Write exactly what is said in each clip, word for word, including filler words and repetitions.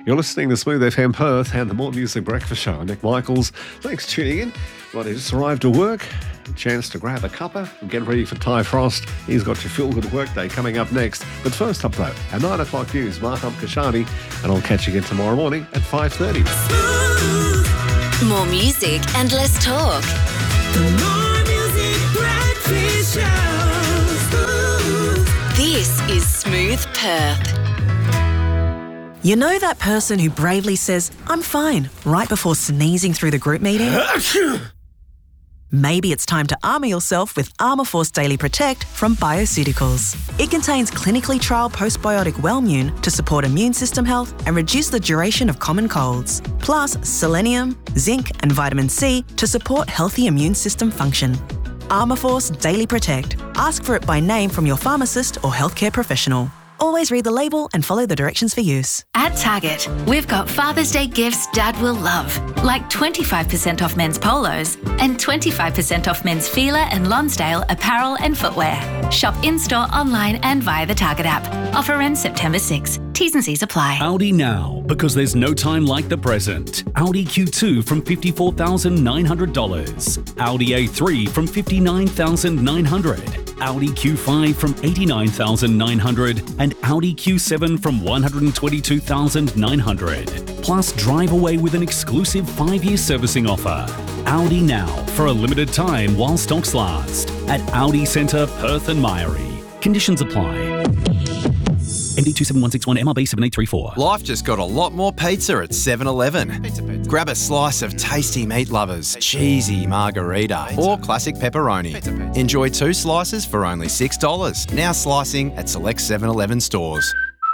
You're listening to Smooth F M Perth and the More Music Breakfast Show. Nick Michaels, thanks for tuning in. Well, he just arrived to work. A chance to grab a cuppa and get ready for Ty Frost. He's got your feel-good workday coming up next. But first up, though, at nine o'clock news, Maham Kashani, and I'll catch you again tomorrow morning at five thirty. More music and less talk. The More Music Breakfast Show. This is Smooth Perth. You know that person who bravely says, "I'm fine," right before sneezing through the group meeting? Maybe it's time to armour yourself with Armourforce Daily Protect from Bioceuticals. It contains clinically trialled postbiotic Wellmune to support immune system health and reduce the duration of common colds. Plus selenium, zinc and vitamin C to support healthy immune system function. Armourforce Daily Protect. Ask for it by name from your pharmacist or healthcare professional. Always read the label and follow the directions for use. At Target, we've got Father's Day gifts Dad will love, like twenty-five percent off men's polos and twenty-five percent off men's Fila and Lonsdale apparel and footwear. Shop in-store, online and via the Target app. Offer ends September sixth. T's and C's apply. Audi now, because there's no time like the present. Audi Q two from fifty-four thousand nine hundred dollars. Audi A three from fifty-nine thousand nine hundred dollars. Audi Q five from eighty-nine thousand nine hundred dollars and Audi Q seven from one hundred twenty-two thousand nine hundred dollars. Plus, drive away with an exclusive five-year servicing offer. Audi now, for a limited time while stocks last. At Audi Centre, Perth and Mairie. Conditions apply. M D two seven one six one M R B seven eight three four. Life just got a lot more pizza at seven eleven. Pizza, pizza. Grab a slice of tasty meat lovers, cheesy margarita, pizza. Or classic pepperoni. Pizza, pizza. Enjoy two slices for only six dollars. Now slicing at select seven eleven stores.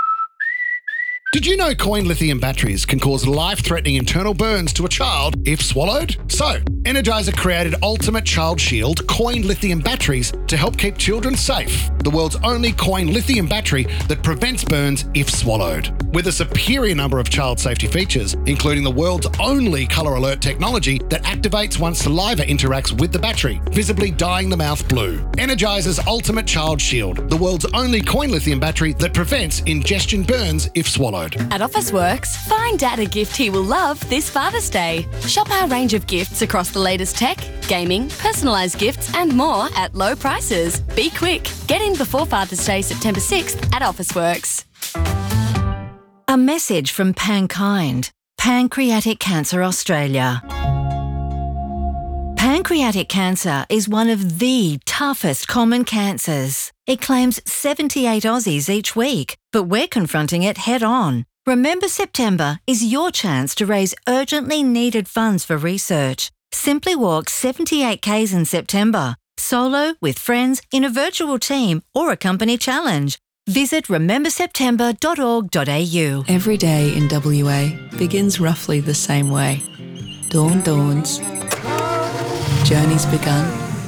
Did you know coin lithium batteries can cause life-threatening internal burns to a child if swallowed? So, Energizer created Ultimate Child Shield coin lithium batteries to help keep children safe. The world's only coin lithium battery that prevents burns if swallowed. With a superior number of child safety features, including the world's only colour alert technology that activates once saliva interacts with the battery, visibly dyeing the mouth blue. Energizer's Ultimate Child Shield, the world's only coin lithium battery that prevents ingestion burns if swallowed. At Officeworks, find Dad a gift he will love this Father's Day. Shop our range of gifts across the latest tech, gaming, personalised gifts and more at low prices. Be quick. Get in before Father's Day, September sixth at Officeworks. A message from Pankind, Pancreatic Cancer Australia. Pancreatic cancer is one of the toughest common cancers. It claims seventy-eight Aussies each week, but we're confronting it head on. Remember September is your chance to raise urgently needed funds for research. Simply walk seventy-eight kays in September, solo, with friends, in a virtual team or a company challenge. Visit remember september dot org dot a u. Every day in W A begins roughly the same way. Dawn dawns. Journey's begun.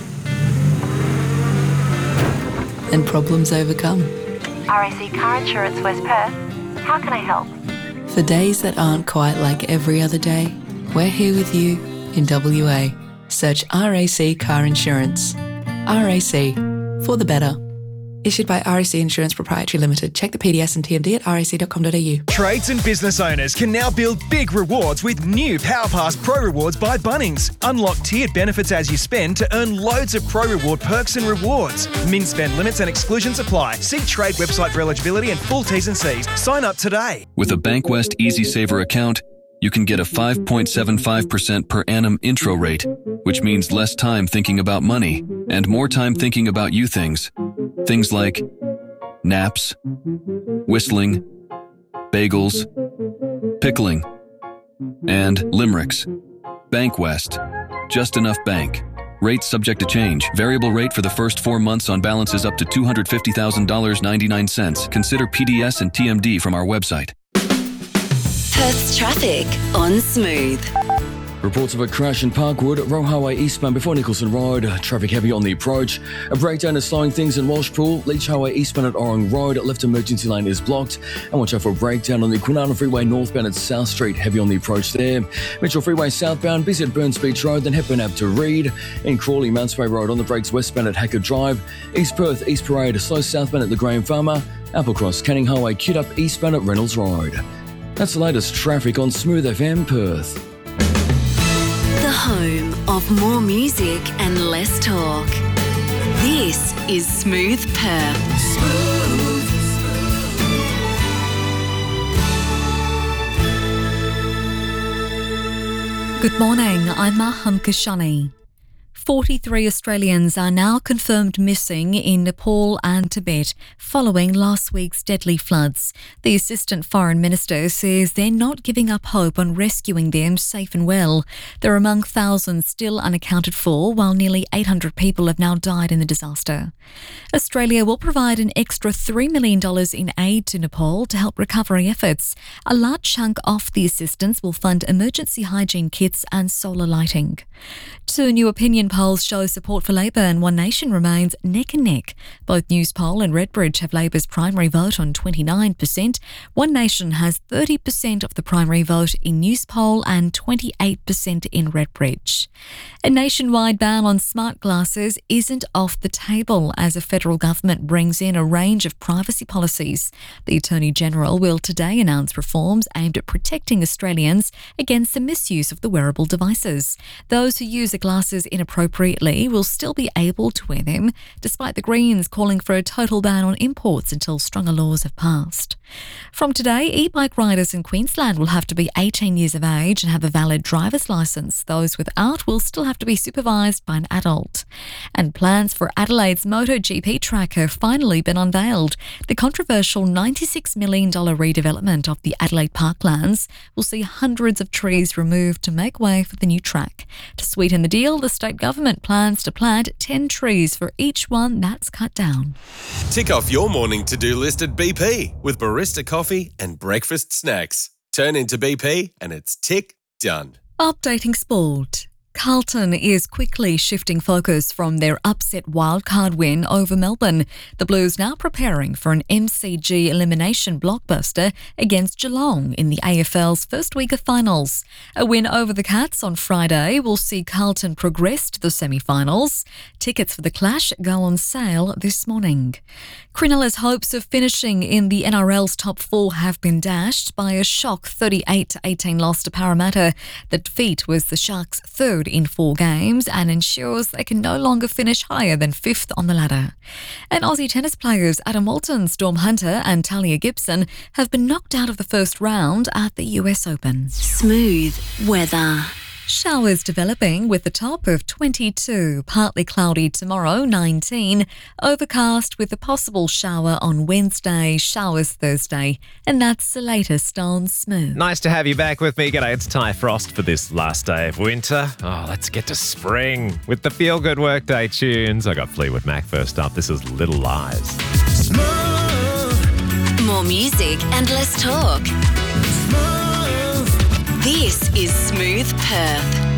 And problems overcome. R A C Car Insurance West Perth. How can I help? For days that aren't quite like every other day, we're here with you in W A. Search R A C Car Insurance. R A C, for the better. Issued by R A C Insurance Proprietary Limited. Check the P D S and T M D at r a c dot com dot a u. Trades and business owners can now build big rewards with new PowerPass Pro Rewards by Bunnings. Unlock tiered benefits as you spend to earn loads of Pro Reward perks and rewards. Min spend limits and exclusions apply. See Trade website for eligibility and full T's and C's. Sign up today. With a Bankwest EasySaver account, you can get a five point seven five percent per annum intro rate, which means less time thinking about money and more time thinking about you things. Things like naps, whistling, bagels, pickling, and limericks. Bankwest. Just enough bank. Rate subject to change. Variable rate for the first four months on balances up to two hundred fifty thousand dollars and ninety-nine cents. Consider P D S and T M D from our website. Perth's traffic on Smooth. Reports of a crash in Parkwood, Roe Highway eastbound before Nicholson Road. Traffic heavy on the approach. A breakdown is slowing things in Walshpool. Leach Highway eastbound at Orong Road. Left emergency lane is blocked. And watch out for a breakdown on the Kwinana Freeway northbound at South Street. Heavy on the approach there. Mitchell Freeway southbound, busy at Burns Beach Road, then Hepburn Ave to Reed. In Crawley, Mount Spray Road on the brakes westbound at Hackett Drive. East Perth, East Parade, slow southbound at the Graham Farmer. Applecross, Canning Highway, queued up eastbound at Reynolds Road. That's the latest traffic on Smooth F M Perth. The home of more music and less talk. This is Smooth Perth. Smooth. Good morning, I'm Maham Kashani. forty-three Australians are now confirmed missing in Nepal and Tibet following last week's deadly floods. The Assistant Foreign Minister says they're not giving up hope on rescuing them safe and well. They're among thousands still unaccounted for, while nearly eight hundred people have now died in the disaster. Australia will provide an extra three million dollars in aid to Nepal to help recovery efforts. A large chunk of the assistance will fund emergency hygiene kits and solar lighting. Two new opinion polls show support for Labor and One Nation remains neck and neck. Both Newspoll and Redbridge have Labor's primary vote on twenty-nine percent. One Nation has thirty percent of the primary vote in Newspoll and twenty-eight percent in Redbridge. A nationwide ban on smart glasses isn't off the table as the federal government brings in a range of privacy policies. The Attorney-General will today announce reforms aimed at protecting Australians against the misuse of the wearable devices. Those who use the glasses inappropriately will still be able to wear them, despite the Greens calling for a total ban on imports until stronger laws have passed. From today, e-bike riders in Queensland will have to be eighteen years of age and have a valid driver's licence. Those without will still have to be supervised by an adult. And plans for Adelaide's MotoGP track have finally been unveiled. The controversial ninety-six million dollars redevelopment of the Adelaide Parklands will see hundreds of trees removed to make way for the new track. To sweeten the deal, the state government plans to plant ten trees for each one that's cut down. Tick off your morning to-do list at B P with barista coffee and breakfast snacks. Turn into B P and it's tick done. Updating sport. Carlton is quickly shifting focus from their upset wildcard win over Melbourne. The Blues now preparing for an M C G elimination blockbuster against Geelong in the A F L's first week of finals. A win over the Cats on Friday will see Carlton progress to the semi-finals. Tickets for the clash go on sale this morning. Cronulla's hopes of finishing in the N R L's top four have been dashed by a shock thirty-eight to eighteen loss to Parramatta. The defeat was the Sharks' third in four games and ensures they can no longer finish higher than fifth on the ladder. And Aussie tennis players Adam Walton, Storm Hunter and Talia Gibson have been knocked out of the first round at the U S Open. Smooth weather. Showers developing with a top of twenty-two, partly cloudy tomorrow, nineteen, overcast with a possible shower on Wednesday, showers Thursday, and that's the latest on Smooth. Nice to have you back with me. G'day, it's Ty Frost for this last day of winter. Oh, let's get to spring with the Feel Good Workday tunes. I got Fleetwood Mac first up. This is Little Lies. Smooth. More music and less talk. Smooth. This is Smooth Perth.